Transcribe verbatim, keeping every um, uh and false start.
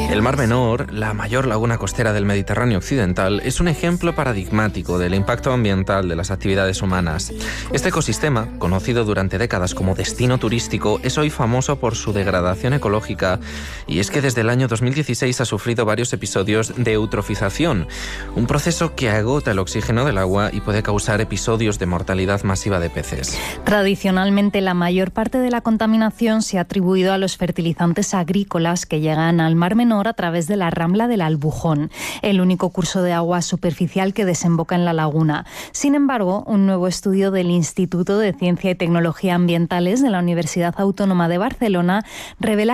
El Mar Menor, la mayor laguna costera del Mediterráneo occidental, es un ejemplo paradigmático del impacto ambiental de las actividades humanas. Este ecosistema, conocido durante décadas como destino turístico, es hoy famoso por su degradación ecológica, y es que desde el año dos mil dieciséis ha sufrido varios episodios de eutrofización, un proceso que agota el oxígeno del agua y puede causar episodios de mortalidad masiva de peces. Tradicionalmente, la mayor parte de la contaminación se ha atribuido a los fertilizantes agrícolas que llegan al Mar Menor a través de la rambla del Albujón, el único curso de agua superficial que desemboca en la laguna. Sin embargo, un nuevo estudio del Instituto de Ciencia y Tecnología Ambientales de la Universidad Autónoma de Barcelona revela